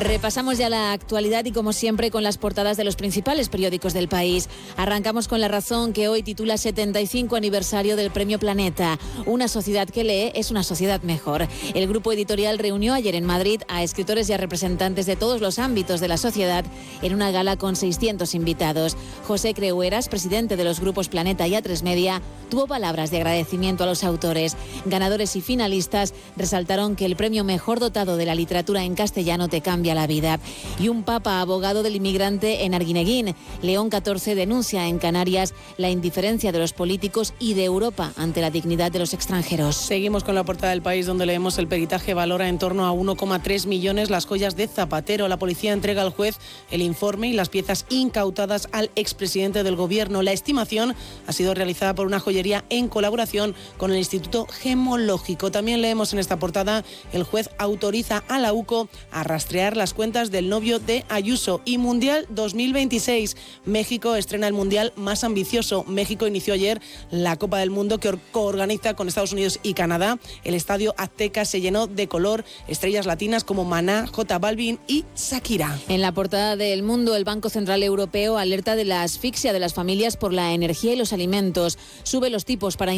Repasamos ya la actualidad y, como siempre, con las portadas de los principales periódicos del país. Arrancamos con La Razón, que hoy titula 75 aniversario del Premio Planeta. Una sociedad que lee es una sociedad mejor. El grupo editorial reunió ayer en Madrid a escritores y a representantes de todos los ámbitos de la sociedad en una gala con 600 invitados. José Creueras, presidente de los grupos Planeta y A3 Media, tuvo palabras de agradecimiento a los autores. Ganadores y finalistas resaltaron que el premio mejor dotado de la literatura en castellano te cambia la vida. Y un papa abogado del inmigrante en Arguineguín. León XIV denuncia en Canarias la indiferencia de los políticos y de Europa ante la dignidad de los extranjeros. Seguimos con la portada del País, donde leemos: el peritaje valora en torno a 1,3 millones las joyas de Zapatero. La policía entrega al juez el informe y las piezas incautadas al expresidente del gobierno. La estimación ha sido realizada por una joyería en colaboración con el Instituto Gemológico. También leemos en esta portada: el juez autoriza a la UCO a rastrear las cuentas del novio de Ayuso. Y Mundial 2026. México estrena el Mundial más ambicioso. México inició ayer la Copa del Mundo, que coorganiza con Estados Unidos y Canadá. El estadio Azteca se llenó de color. Estrellas latinas como Maná, J Balvin y Shakira. En la portada del Mundo, el Banco Central Europeo alerta de la asfixia de las familias por la energía y los alimentos. Sube los tipos para